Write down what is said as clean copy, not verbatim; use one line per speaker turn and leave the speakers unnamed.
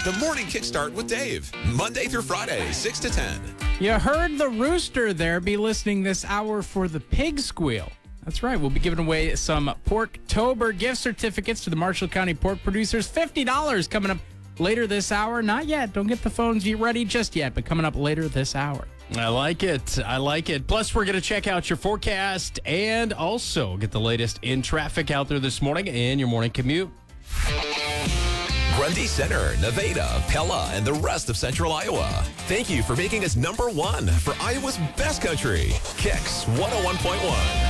The Morning Kickstart with Dave. Monday through Friday, 6 to 10.
You heard the rooster there. Be listening this hour for the pig squeal. That's right. We'll be giving away some Porktober gift certificates to the Marshall County pork producers. $50 coming up later this hour. Not yet. Don't get the phones ready just yet, but coming up later this hour.
I like it. I like it. Plus, we're going to check out your forecast and also get the latest in traffic out there this morning and your morning commute.
Grundy Center, Nevada, Pella, and the rest of Central Iowa. Thank you for making us #1 for Iowa's best country. Kicks 101.1.